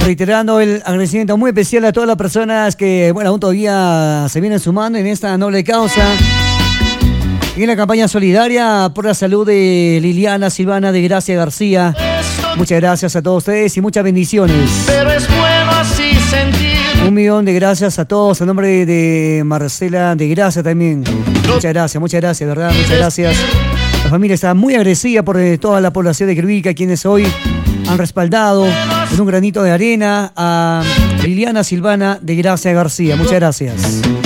Reiterando el agradecimiento muy especial a todas las personas que, bueno, aún todavía se vienen sumando en esta noble causa. Y en la campaña solidaria por la salud de Liliana Silvana de Gracia García. Muchas gracias a todos ustedes y muchas bendiciones. Pero es bueno así sentir. 1.000.000 de gracias a todos, a nombre de Marcela de Gracia también. Muchas gracias, ¿verdad? Muchas gracias. La familia está muy agradecida por toda la población de Quiriguica, quienes hoy han respaldado con un granito de arena a Liliana Silvana de Gracia García. Muchas gracias.